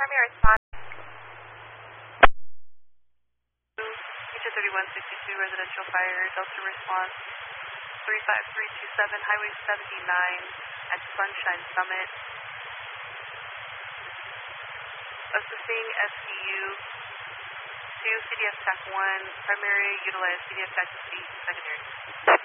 primary response. 3162 residential fire, Delta response 35327, Highway 79 at Sunshine Summit. Assisting SCU 2, CDF TAC 1, primary, utilize CDF TAC C, secondary.